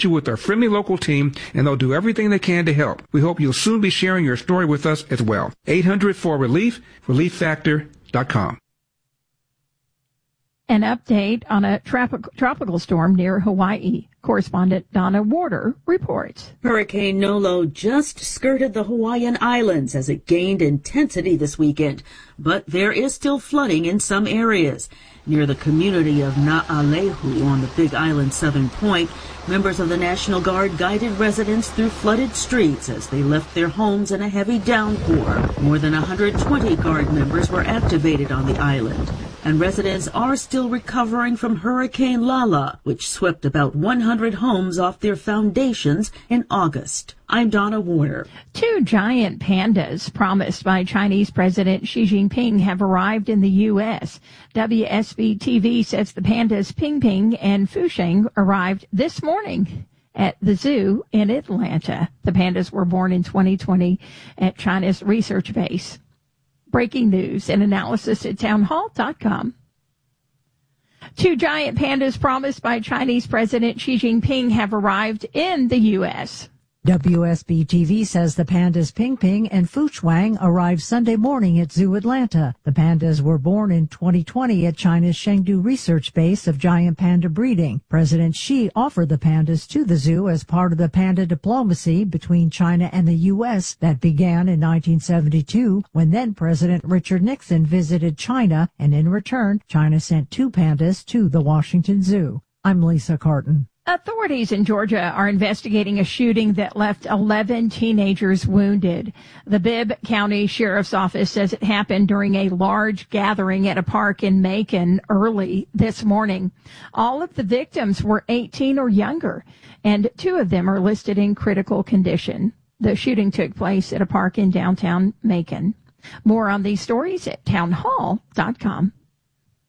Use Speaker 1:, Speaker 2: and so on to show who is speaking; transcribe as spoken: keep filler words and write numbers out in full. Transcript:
Speaker 1: you with our friendly local team, and they'll do everything they can to help. We hope you'll soon be sharing your story with us as well. eight hundred four relief, relief factor dot com.
Speaker 2: An update on a tropical, tropical storm near Hawaii. Correspondent Donna Warder reports.
Speaker 3: Hurricane Nolo just skirted the Hawaiian Islands as it gained intensity this weekend, but there is still flooding in some areas. Near the community of Na'alehu on the Big Island southern point, members of the National Guard guided residents through flooded streets as they left their homes in a heavy downpour. More than one hundred twenty Guard members were activated on the island, and residents are still recovering from Hurricane Lala, which swept about one hundred homes off their foundations in August. I'm Donna Warner.
Speaker 2: Two giant pandas promised by Chinese President Xi Jinping have arrived in the U S. W S B T V says the pandas Ping Ping and Fusheng arrived this morning at the zoo in Atlanta. The pandas were born in twenty twenty at China's research base. Breaking news and analysis at townhall dot com. Two giant pandas promised by Chinese President Xi Jinping have arrived in the U S.
Speaker 4: W S B T V says the pandas Ping Ping and Fuchuang arrived Sunday morning at Zoo Atlanta. The pandas were born in twenty twenty at China's Chengdu research base of giant panda breeding. President Xi offered the pandas to the zoo as part of the panda diplomacy between China and the U S that began in nineteen seventy-two when then President Richard Nixon visited China, and in return, China sent two pandas to the Washington Zoo. I'm Lisa Carton.
Speaker 2: Authorities in Georgia are investigating a shooting that left eleven teenagers wounded. The Bibb County Sheriff's Office says it happened during a large gathering at a park in Macon early this morning. All of the victims were eighteen or younger, and two of them are listed in critical condition. The shooting took place at a park in downtown Macon. More on these stories at townhall dot com.